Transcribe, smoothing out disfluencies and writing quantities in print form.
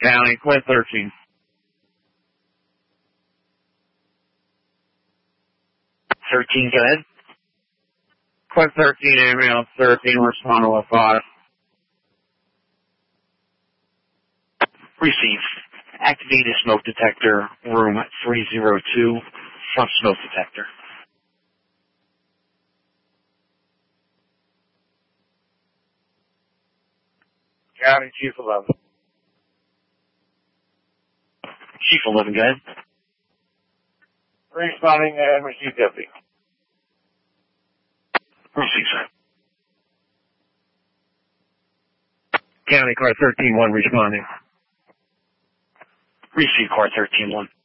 County, Quit 13. Go ahead. Quit 13, ambulance 13, respond with 5. Receive. Activate a smoke detector, room 302, front smoke detector. County, Chief 11. Chief 11, go ahead. Responding and receive deputy. Receive, sir. County, car 13-1 responding. Receive, car 13-1.